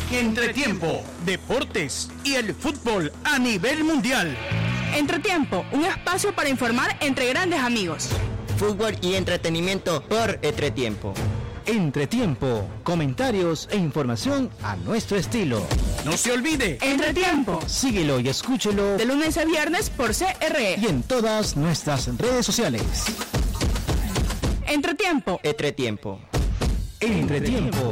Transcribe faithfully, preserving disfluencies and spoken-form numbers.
Entretiempo, deportes y el fútbol a nivel mundial. Entretiempo, un espacio para informar entre grandes amigos. Fútbol y entretenimiento por Entretiempo. Entretiempo, comentarios e información a nuestro estilo. No se olvide, Entretiempo. Síguelo y escúchelo De lunes a viernes por C R E. y en todas nuestras redes sociales. Entretiempo. Entretiempo. Entretiempo.